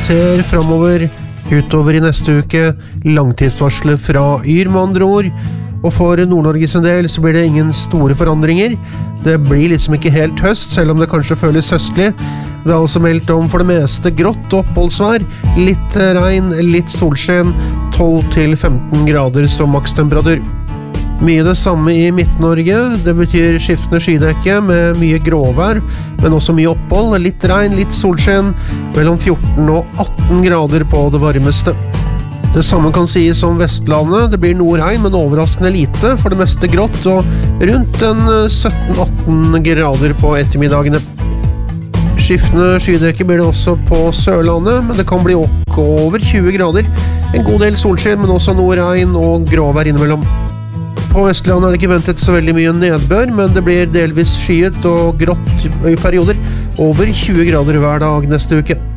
ser fremover utover I neste uke, langtidsvarsler fra Yr med andre ord, og for Nord-Norge sin del så blir det ingen store forandringer. Det blir liksom ikke helt høst, selv om det kanskje føles høstlig. Det er også meldt om for det meste grått oppholdsvær, litt regn, litt solskinn, 12-15 grader som makstemperatur. Mye det samme I Midt-Norge, det betyr skiftende skydekke med mye gråvær, men også mye opphold, litt regn, litt solskinn, mellom 14 og 18 grader på det varmeste. Det samme kan sies om Vestlandet, det blir noe regn, men overraskende lite, for det meste grått, og rundt 17-18 grader på ettermiddagene. Skiftende skydekke blir det også på Sørlandet, men det kan bli over 20 grader. En god del solskinn, men også noe regn og gråvær innimellom. På Vestlandet det ikke ventet så veldig mye nedbør, men det blir delvis skyet og grått I perioder. Over 20 grader hver dag neste uke.